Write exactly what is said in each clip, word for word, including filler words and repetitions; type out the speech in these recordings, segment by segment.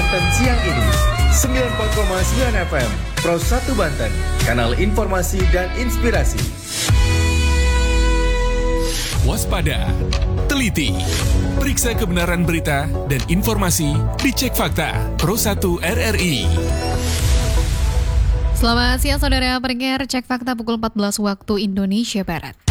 Banten siang ini. sembilan puluh empat koma sembilan F M Pro satu Banten, kanal informasi dan inspirasi. Waspada, teliti, periksa kebenaran berita dan informasi dicek fakta Pro satu R R I. Selamat siang saudara pendengar, cek fakta pukul empat belas waktu Indonesia Barat.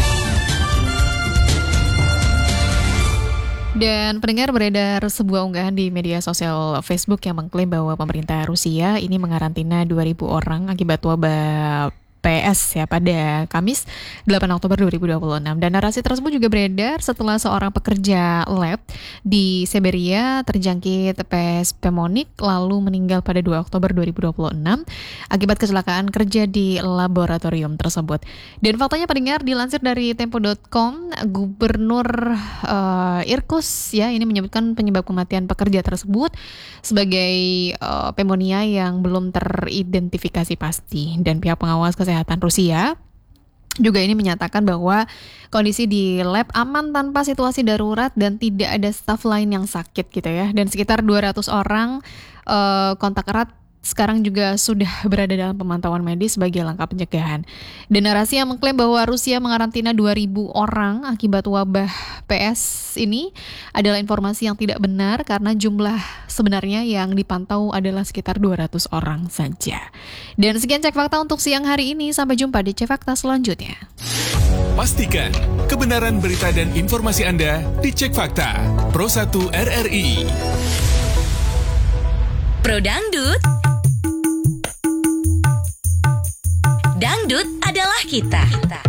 Dan pendengar, beredar sebuah unggahan di media sosial Facebook yang mengklaim bahwa pemerintah Rusia ini mengarantina dua ribu orang akibat wabah P S ya pada Kamis delapan Oktober dua ribu dua puluh enam. Dan narasi tersebut juga beredar setelah seorang pekerja lab di Siberia terjangkit P S pneumonik lalu meninggal pada dua Oktober dua ribu dua puluh enam akibat kecelakaan kerja di laboratorium tersebut. Dan faktanya pendengar, dilansir dari tempo dot com, Gubernur uh, Irkutsk ya ini menyebutkan penyebab kematian pekerja tersebut sebagai uh, pneumonia yang belum teridentifikasi pasti. Dan pihak pengawas kesehatan Rusia juga ini menyatakan bahwa kondisi di lab aman tanpa situasi darurat dan tidak ada staf lain yang sakit gitu ya. Dan sekitar dua ratus orang uh, kontak erat sekarang juga sudah berada dalam pemantauan medis sebagai langkah pencegahan. Dan narasi yang mengklaim bahwa Rusia mengarantina dua ribu orang akibat wabah P S ini adalah informasi yang tidak benar karena jumlah sebenarnya yang dipantau adalah sekitar dua ratus orang saja. Dan sekian cek fakta untuk siang hari ini, sampai jumpa di cek fakta selanjutnya. Pastikan kebenaran berita dan informasi Anda di Cek Fakta Pro satu R R I. Pro Dangdut. Dangdut adalah kita.